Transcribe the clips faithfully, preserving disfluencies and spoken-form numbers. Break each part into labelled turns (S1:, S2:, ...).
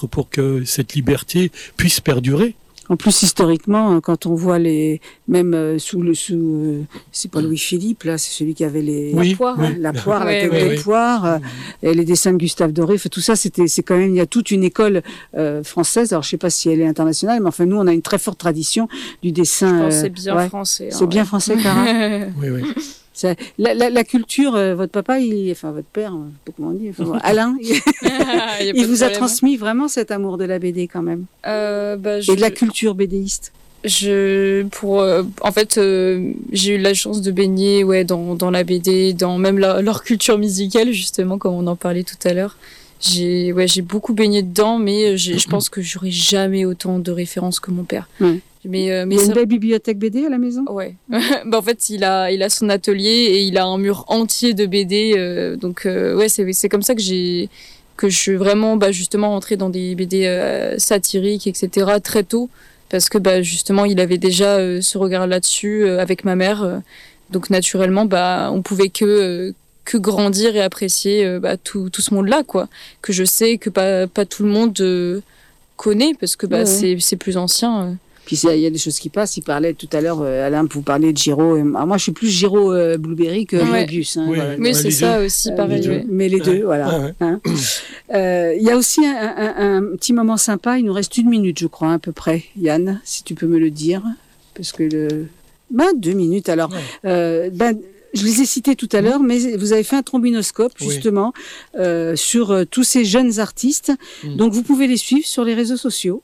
S1: battre pour que cette liberté puisse perdurer.
S2: En plus, historiquement, quand on voit les, même euh, sous le, sous, euh, c'est pas Louis-Philippe, là, c'est celui qui avait les,
S1: Oui,
S2: la poire,
S1: oui.
S2: hein, la poire,
S3: Ouais,
S2: la tête
S3: ouais,
S2: de
S1: ouais.
S2: poire, euh, et les dessins de Gustave Doré, enfin, tout ça, c'était, c'est quand même, il y a toute une école euh, française. Alors, je sais pas si elle est internationale, mais enfin, nous, on a une très forte tradition du dessin.
S3: Je pense que
S2: euh,
S3: c'est bien
S2: ouais.
S3: français.
S2: C'est
S3: hein,
S2: bien
S3: ouais.
S2: français, Clara.
S1: Oui, oui.
S2: C'est- La, la, la culture, euh, votre papa, il, enfin votre père, euh, je sais pas comment on dit, enfin, bon, Alain, il,
S3: Il y a
S2: il
S3: pas de
S2: vous a
S3: problème.
S2: transmis vraiment cet amour de la B D quand même,
S3: Euh, bah, je...
S2: et de la culture bédéiste.
S3: Je, pour, euh, en fait, euh, j'ai eu la chance de baigner, ouais, dans, dans la B D, dans même la- leur culture musicale, justement, comme on en parlait tout à l'heure. J'ai, ouais, j'ai beaucoup baigné dedans, mais j'ai- je pense que j'aurai jamais autant de références que mon père.
S2: Ouais.
S3: Mais, euh, mais
S2: Il y a
S3: ça-
S2: une belle bibliothèque B D à la maison.
S3: ouais. Bah, en fait, il a, il a son atelier et il a un mur entier de B D. euh, donc, euh, ouais, c'est, c'est comme ça que j'ai, que je suis vraiment, bah, justement rentrée dans des B D euh, satiriques, et cetera très tôt. Parce que, bah, justement, il avait déjà euh, ce regard là-dessus euh, avec ma mère. euh, donc, naturellement, bah, on pouvait que, euh, que grandir et apprécier euh, bah, tout, tout ce monde-là, quoi. Que je sais que pas, pas tout le monde euh, connaît parce que bah,
S2: Ouais.
S3: c'est, c'est plus ancien. euh.
S2: Puis il y a des choses qui passent. Il parlait tout à l'heure, euh, Alain, vous parliez de Giraud. euh, alors moi, je suis plus Giraud euh, Blueberry que
S3: Ouais.
S2: Moebius. Hein,
S1: Oui.
S2: voilà.
S3: Mais
S1: Ouais,
S3: c'est
S1: les
S3: ça
S1: deux.
S3: aussi,
S2: Euh,
S3: pareil.
S2: les deux.
S3: ouais.
S2: Mais les deux, voilà.
S1: Ah, ouais.
S2: Hein. Euh, Il y a aussi un, un- un petit moment sympa. Il nous reste une minute, je crois, à peu près. Yann, si tu peux me le dire, parce que le, ben deux minutes. Alors,
S1: Ouais.
S2: euh, ben. Je les ai cités tout à l'heure, mais vous avez fait un trombinoscope,
S1: Oui.
S2: justement, euh, sur euh, tous ces jeunes artistes.
S1: Mm.
S2: Donc, vous pouvez les suivre sur les réseaux sociaux.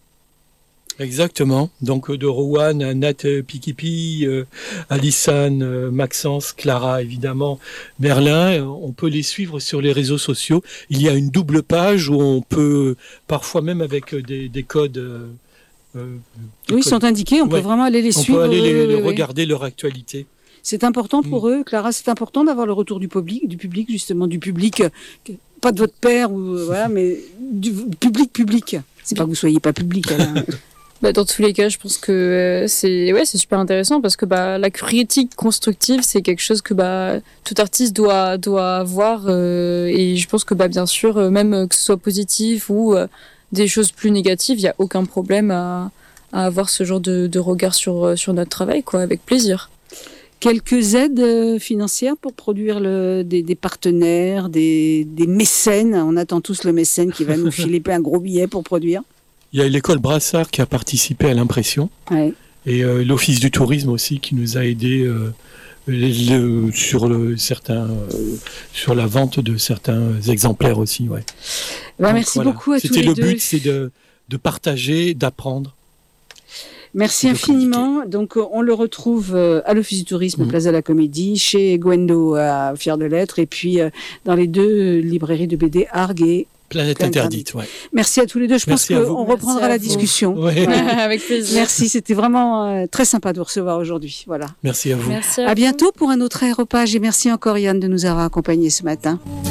S1: Exactement. Donc de Rowan à Nat euh, Pikipi, euh, Alissane, euh, Maxence, Clara évidemment, Merlin, euh, on peut les suivre sur les réseaux sociaux. Il y a une double page où on peut parfois même avec euh, des, des codes. euh, euh, des
S2: Oui, ils
S1: codes-
S2: sont indiqués, on peut
S1: Ouais.
S2: vraiment aller les
S1: on
S2: suivre.
S1: peut aller les,
S2: oui, oui,
S1: les
S2: oui, oui.
S1: regarder leur actualité.
S2: C'est important pour
S1: Mm.
S2: eux, Clara, c'est important d'avoir le retour du public, du public justement, du public, euh, que- pas de votre père, ou, euh, voilà, mais du public public. C'est pas que vous soyez pas public, Alain.
S3: Bah, dans tous les cas, je pense que euh, c'est ouais, c'est super intéressant parce que bah, la critique constructive, c'est quelque chose que bah, tout artiste doit, doit avoir. euh, et je pense que bah, bien sûr, euh, même euh, que ce soit positif ou euh, des choses plus négatives, il n'y a aucun problème à, à avoir ce genre de, de regard sur, euh, sur notre travail, quoi, avec plaisir.
S2: Quelques aides euh, financières pour produire le, des, des partenaires, des, des mécènes. On attend tous le mécène qui va nous filer un gros billet pour produire.
S1: Il y a l'école Brassard qui a participé à l'impression
S2: Ouais.
S1: et euh, l'Office du tourisme aussi qui nous a aidés euh, le- le- sur, le, certains, euh, sur la vente de certains exemplaires aussi. Ouais.
S2: Ben,
S1: Donc,
S2: merci
S1: voilà.
S2: beaucoup à tous
S1: C'était
S2: les
S1: le
S2: deux.
S1: but, c'est de, de partager, d'apprendre.
S2: Merci
S1: de
S2: infiniment. Donc, euh, on le retrouve euh, à l'Office du Tourisme,
S1: Mhm.
S2: Place de la Comédie, chez Gwendo à Fier de Lettres, et puis euh, dans les deux librairies de B D, Argue et...
S1: Planète
S2: Planète
S1: interdite, ouais.
S2: Merci à tous les deux. Je
S1: Merci
S2: pense
S1: à vous.
S2: qu'on
S3: Merci
S2: reprendra
S3: à
S2: la
S3: vous.
S2: discussion.
S1: Ouais.
S3: avec plaisir.
S2: Merci, c'était vraiment euh, très sympa de vous recevoir aujourd'hui. Voilà.
S1: Merci à vous.
S3: Merci à
S2: À
S3: vous.
S2: bientôt pour un autre aéropage, et merci encore Yann de nous avoir accompagnés ce matin.